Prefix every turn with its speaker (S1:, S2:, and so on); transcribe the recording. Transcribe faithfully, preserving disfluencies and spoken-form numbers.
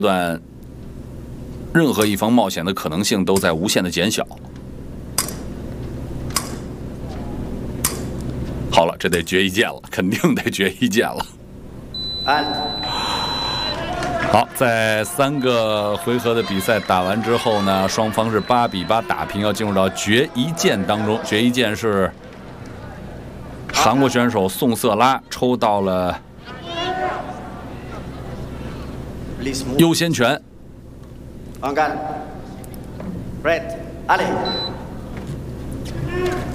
S1: 段任何一方冒险的可能性都在无限的减小。好了，这得决一剑了，肯定得决一剑了。好，在三个回合的比赛打完之后呢，双方是八比八打平，要进入到决一剑当中。决一剑是韩国选手宋瑟拉抽到了优先权。
S2: Red, Ali.